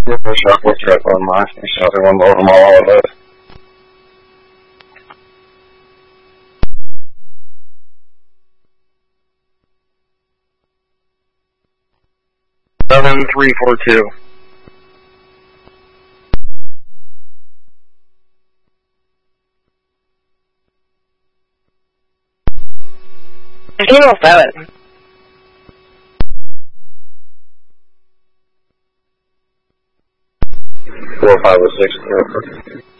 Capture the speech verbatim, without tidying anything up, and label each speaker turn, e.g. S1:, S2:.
S1: Yeah, shot with trap on mine. He shot one low from all of us. Seven three four two.
S2: Zero seven.
S1: Four five or six.